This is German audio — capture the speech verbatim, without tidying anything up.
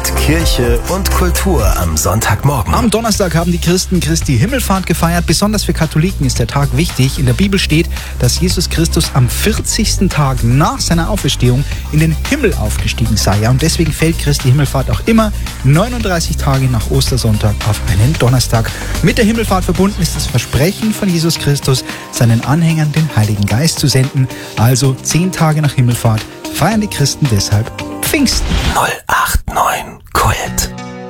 Welt, Kirche und Kultur am Sonntagmorgen. Am Donnerstag haben die Christen Christi Himmelfahrt gefeiert. Besonders für Katholiken ist der Tag wichtig. In der Bibel steht, dass Jesus Christus am vierzigsten Tag nach seiner Auferstehung in den Himmel aufgestiegen sei. Ja, und deswegen fällt Christi Himmelfahrt auch immer neununddreißig Tage nach Ostersonntag auf einen Donnerstag. Mit der Himmelfahrt verbunden ist das Versprechen von Jesus Christus, seinen Anhängern den Heiligen Geist zu senden. Also zehn Tage nach Himmelfahrt feiern die Christen deshalb Pfingsten. null acht neun Kult.